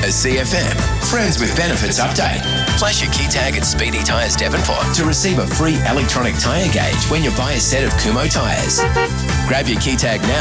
SiriusXM. Friends with Benefits update. Flash your key tag at Speedy Tyres Devonport to receive a free electronic tyre gauge when you buy a set of Kumho tyres. Grab your key tag now